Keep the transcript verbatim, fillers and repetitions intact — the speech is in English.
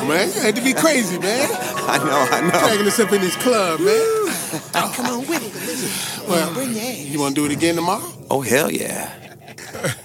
man. You had to be crazy, man. I know, I know. Dragging us up in this club, man. Oh. Come on with it. Listen. Well, bring your ass. you want to do it again tomorrow? Oh, hell yeah.